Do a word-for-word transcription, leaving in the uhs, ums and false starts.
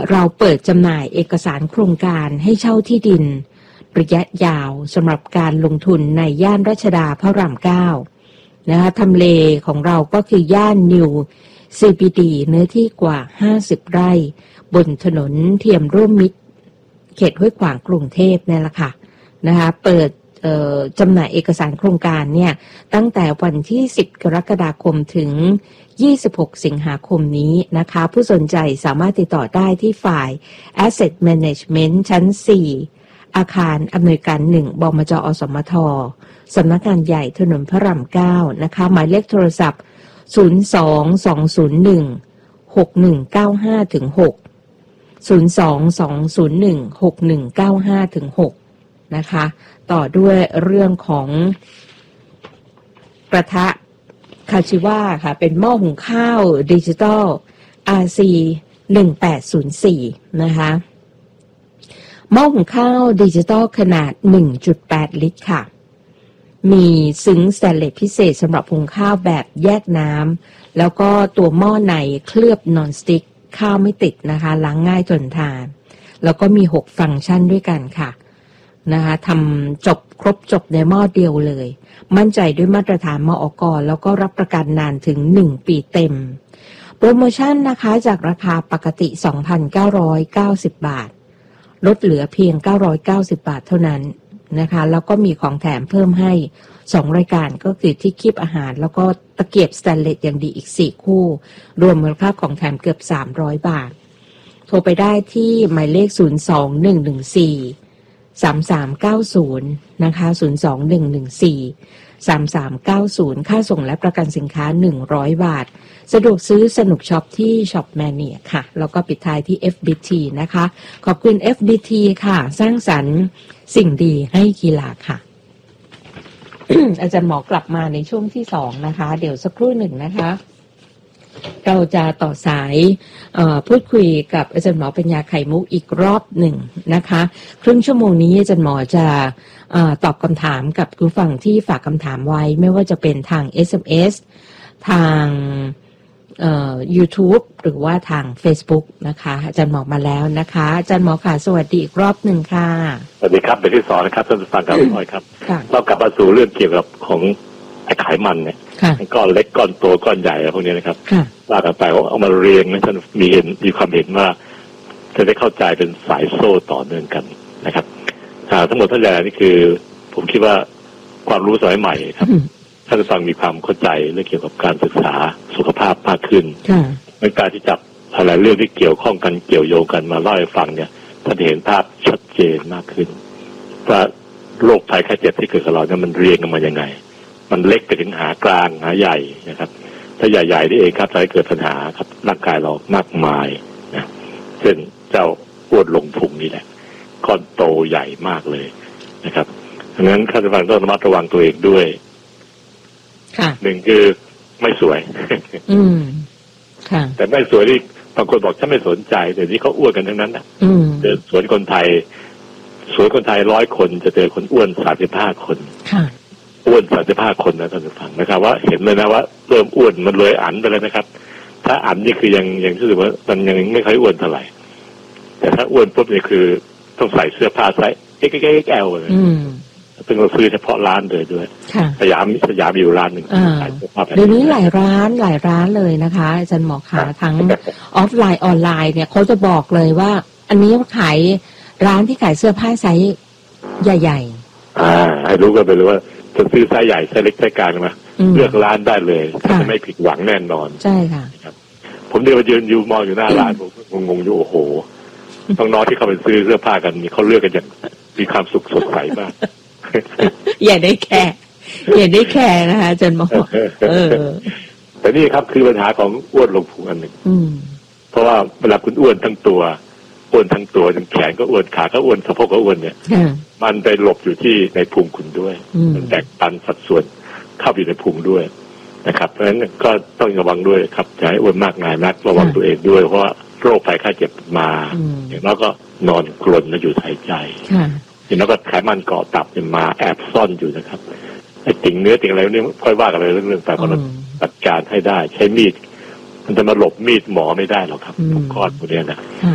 เราเปิดจำหน่ายเอกสารโครงการให้เช่าที่ดินระยะยาวสำหรับการลงทุนในย่านรัชดาพระรามเก้านะคะทำเลของเราก็คือย่านนิว ซี พี ดี เนื้อที่กว่าห้าสิบไร่บนถนนเทียมร่วมมิตรเขตห้วยขวางกรุงเทพนี่แหละค่ะนะคะเปิดจำหน่ายเอกสารโครงการเนี่ยตั้งแต่วันที่สิบกรกฎาคมถึงยี่สิบหกสิงหาคมนี้นะคะผู้สนใจสามารถติดต่อได้ที่ฝ่าย Asset Management ชั้นสี่อาคารอำนวยการหนึ่งบมจอสมทสำนักงานใหญ่ถนนพระรามเก้านะคะหมายเลขโทรศัพท์ศูนย์ สอง สอง ศูนย์ หนึ่ง หก หนึ่ง เก้า ห้า ถึง หก ศูนย์ สอง สอง ศูนย์ หนึ่ง หก หนึ่ง เก้า ห้า ถึง หกนะคะต่อด้วยเรื่องของกระทะคาชิวะค่ะเป็นหม้อหุงข้าวดิจิตอล อาร์ ซี หนึ่งแปดศูนย์สี่ นะคะหม้อหุงข้าวดิจิตอลขนาด หนึ่งจุดแปด ลิตรค่ะมีซึ้งสแตนเลสพิเศษสำหรับหุงข้าวแบบแยกน้ำแล้วก็ตัวหม้อในเคลือบนอนสติ๊กข้าวไม่ติดนะคะล้างง่ายทนทานแล้วก็มีหกฟังก์ชันด้วยกันค่ะนะคะทำจบครบจบในหม้อเดียวเลยมั่นใจด้วยมาตรฐานมอก.แล้วก็รับประกันนานถึงหนึ่งปีเต็มโปรโมชั่นนะคะจากราคาปกติ สองพันเก้าร้อยเก้าสิบ บาทลดเหลือเพียงเก้าร้อยเก้าสิบบาทเท่านั้นนะคะแล้วก็มีของแถมเพิ่มให้สองรายการก็คือที่คีบอาหารแล้วก็ตะเกียบสแตนเลสอย่างดีอีกสี่คู่รวมมูลค่าของแถมเกือบสามร้อยบาทโทรไปได้ที่หมายเลขศูนย์ สอง หนึ่ง หนึ่ง สี่ สาม สาม เก้า ศูนย์นะคะศูนย์ สอง หนึ่ง หนึ่ง สี่ สาม สาม เก้า ศูนย์ค่าส่งและประกันสินค้าหนึ่งร้อยบาทสะดวกซื้อสนุกช็อปที่ช็อปแมเนียค่ะแล้วก็ปิดท้ายที่ เอฟ บี ที นะคะขอบคุณ เอฟ บี ที ค่ะสร้างสรรค์สิ่งดีให้กีฬาค่ะ อาจารย์หมอกลับมาในช่วงที่สองนะคะเดี๋ยวสักครู่หนึ่งนะคะเราจะต่อสายพูดคุยกับอาจารย์หมอปัญญาไข่มุกอีกรอบหนึ่งนะคะครึ่งชั่วโมงนี้อาจารย์หมอจะตอบคำถามกับคุณฟังที่ฝากคำถามไว้ไม่ว่าจะเป็นทาง เอส เอ็ม เอส ทางเอ่อ YouTube หรือว่าทาง Facebook นะคะอาจารย์หมอมาแล้วนะคะอาจารย์หมอค่ะสวัสดีอีกรอบหนึ่งค่ะสวัสดีครับเป็นที่สองนะครับท่านผู้ฟังครับพี่อ้อยครับเรากลับมาสู่เรื่องเกี่ยวกับของไอ้ไขมันเนี่ยก้อนเล็กก้อนโตก้อนใหญ่อะไรพวกนี้นะครับว่ากันไปเอามาเรียงนะท่านมีเห็นมีความเห็นว่าจะได้เข้าใจเป็นสายโซ่ต่อเนื่องกันนะครับทั้งหมดทั้งหลายนี่คือผมคิดว่าความรู้สมัยใหม่ครับท่านผู้ฟังมีความเข้าใจเรื่องเกี่ยวกับการศึกษาสุขภาพมากขึ้นในการที่จับอะไรเรื่องที่เกี่ยวข้องกันเกี่ยวโยงกันมาเล่าให้ฟังเนี่ยท่านเห็นภาพชัดเจนมากขึ้นว่าโรคภัยไข้เจ็บที่เกิดกับเราเนี่ยมันเรียงกันมายังไงมันเล็กไปถึงหากลางหาใหญ่นะครับถ้าใหญ่ๆนี่เองครับจะให้เกิดปัญหาครับร่างกายเรามากมายนะเช่นเจ้าอ้วนลงพุงนี่แหละก้อนโตใหญ่มากเลยนะครับดังนั้นท่านผู้ฟังต้องระมัดระวังตัวเองด้วยหนึ่งคือไม่สวยอืมค่ะแต่ไม่สวยนี่บางคนบอกฉันไม่สนใจแต่นี่เขาอ้วนกันทั้งนั้นนะเดินสวนคนไทยสวนคนไทยร้อยคนจะเจอคนอ้วนสามสิบห้าคนค่ะอ้วนสามสิบห้าคนนะท่านผู้ฟังนะครับว่าเห็นเลยนะว่าเริ่มอ้วนมันเลยอันไปเลยนะครับถ้าอันนี่คือยังยังรู้สึกว่ามันยังไม่ค่อยอ้วนเท่าไหร่แต่ถ้าอ้วนปุ๊บนี่คือต้องใส่เสื้อผ้าไซส์ เอ็กซ์ เอ็กซ์ เอ็กซ์ แอล เลยซึ่งเราซื้อเฉพาะร้านเลยด้วยสยามสยามอยู่ร้านหนึ่งเดี๋ยวนี้หลายร้านหลายร้านเลยนะคะอาจารย์หมอคะทั้งออฟไลน์ออนไลน์เนี่ยเขาจะบอกเลยว่าอันนี้ขายร้านที่ขายเสื้อผ้าไซส์ใหญ่ๆอ่าให้รู้กันไปเลยว่าจะซื้อไซส์ใหญ่ไซส์เล็กไซส์กลางมาเลือกร้านได้เลยจะไม่ผิดหวังแน่นอนใช่ค่ะผมเดินมายืนอยู่มองอยู่หน้าร้านผมงงๆอยู่โอ้โหน้องๆที่เขาไปซื้อเสื้อผ้ากันมีเขาเลือกกันอย่างมีความสุขสดใสมากอย่าได้แคร์อย่าได้แคร์นะคะอาจารย์หมอเออแต่นี่ครับคือปัญหาของอ้วนลงพุงอันหนึ่งเพราะว่าเวลาคุณอ้วนทั้งตัวอ้วนทั้งตัวจนแขนก็อ้วนขาก็อ้วนสะโพกก็อ้วนเนี่ยมันไปหลบอยู่ที่ในพุงคุณด้วยมันแตกปันสัดส่วนเข้าอยู่ในพุงด้วยนะครับเพราะฉะนั้นก็ต้องระวังด้วยครับอย่าให้อ้วนมากงายนักระวังตัวเองด้วยเพราะว่าโรคภัยไข้เจ็บมาอย่างนั้นก็นอนกรนแล้วอยู่หายใจอย่างนั้นก็ไขมันเกาะตับเนี่ยมาแอบซ่อนอยู่นะครับไอ้ติ่งเนื้อติ่งอะไรนี่ค่อยว่ากันไปเรื่องๆแต่เราจัดการให้ได้ใช้มีดมันจะมาหลบมีดหมอไม่ได้หรอกครับผมคลอดพวกนี้นะ